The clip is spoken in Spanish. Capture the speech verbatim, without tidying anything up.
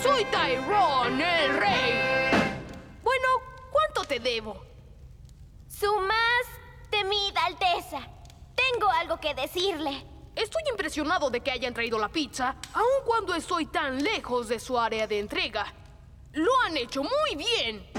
Soy Tyrone, el rey. Bueno, ¿cuánto te debo? Su más temida Alteza. Tengo algo que decirle. Estoy impresionado de que hayan traído la pizza, aun cuando estoy tan lejos de su área de entrega. ¡Lo han hecho muy bien!